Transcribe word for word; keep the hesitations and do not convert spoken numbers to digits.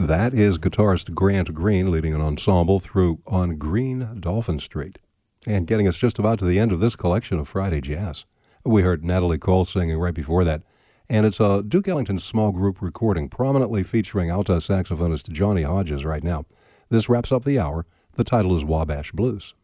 That is guitarist Grant Green leading an ensemble through On Green Dolphin Street. And getting us just about to the end of this collection of Friday Jazz. We heard Natalie Cole singing right before that. And it's a Duke Ellington small group recording, prominently featuring alto saxophonist Johnny Hodges right now. This wraps up the hour. The title is Wabash Blues.